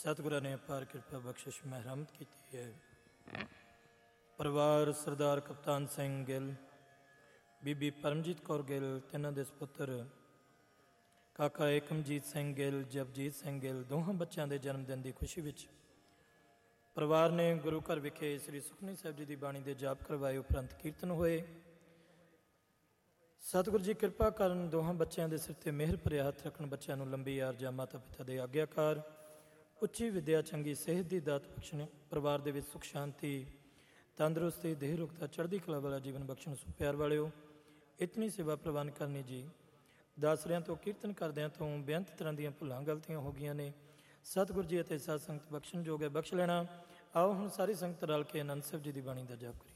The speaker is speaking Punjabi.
ਸਤਿਗੁਰਾਂ ਨੇ ਅਪਾਰ ਕਿਰਪਾ ਬਖਸ਼ਿਸ਼ ਮਹਿਰਮਤ ਕੀਤੀ ਹੈ। ਪਰਿਵਾਰ ਸਰਦਾਰ ਕਪਤਾਨ ਸਿੰਘ ਗਿੱਲ, ਬੀਬੀ ਪਰਮਜੀਤ ਕੌਰ ਗਿੱਲ, ਤਿੰਨਾਂ ਦੇ ਸਪੁੱਤਰ ਕਾਕਾ ਏਕਮਜੀਤ ਸਿੰਘ ਗਿੱਲ, ਜਪਜੀਤ ਸਿੰਘ ਗਿੱਲ, ਦੋਹਾਂ ਬੱਚਿਆਂ ਦੇ ਜਨਮ ਦਿਨ ਦੀ ਖੁਸ਼ੀ ਵਿੱਚ ਪਰਿਵਾਰ ਨੇ ਗੁਰੂ ਘਰ ਵਿਖੇ ਸ੍ਰੀ ਸੁਖਮਨੀ ਸਾਹਿਬ ਜੀ ਦੀ ਬਾਣੀ ਦੇ ਜਾਪ ਕਰਵਾਏ, ਉਪਰੰਤ ਕੀਰਤਨ ਹੋਏ। ਸਤਿਗੁਰੂ ਜੀ ਕਿਰਪਾ ਕਰਨ, ਦੋਹਾਂ ਬੱਚਿਆਂ ਦੇ ਸਿਰ ਤੇ ਮਿਹਰ ਭਰਿਆ ਹੱਥ ਰੱਖਣ, ਬੱਚਿਆਂ ਨੂੰ ਲੰਬੀ ਆਰਜਾ, ਮਾਤਾ ਪਿਤਾ ਦੇ ਆਗਿਆਕਾਰ, ਉੱਚੀ ਵਿਦਿਆ, ਚੰਗੀ ਸਿਹਤ ਦੀ ਦਾਤ ਬਖਸ਼ਣ, ਪਰਿਵਾਰ ਦੇ ਵਿੱਚ ਸੁਖ ਸ਼ਾਂਤੀ, ਤੰਦਰੁਸਤੀ, ਦੇਹ ਰੁਖਤਾ, ਚੜ੍ਹਦੀ ਕਲਾ ਵਾਲਾ ਜੀਵਨ ਬਖਸ਼ਣ। ਸੋ ਪਿਆਰ ਵਾਲਿਓ, ਇਤਨੀ ਸੇਵਾ ਪ੍ਰਵਾਨ ਕਰਨੀ ਜੀ। ਦਾਸਰਿਆਂ ਤੋਂ, ਕੀਰਤਨ ਕਰਦਿਆਂ ਤੋਂ ਬੇਅੰਤ ਤਰ੍ਹਾਂ ਦੀਆਂ ਭੁੱਲਾਂ ਗਲਤੀਆਂ ਹੋ ਗਈਆਂ ਨੇ। ਸਤਿਗੁਰੂ ਜੀ ਅਤੇ ਸਾਧ ਸੰਗਤ ਬਖਸ਼ਣ ਯੋਗ ਹੈ, ਬਖਸ਼ ਲੈਣਾ। ਆਓ ਹੁਣ ਸਾਰੀ ਸੰਗਤ ਰਲ ਕੇ ਆਨੰਦ ਸਾਹਿਬ ਜੀ ਦੀ ਬਾਣੀ ਦਾ ਜਾਪ ਕਰੀਏ।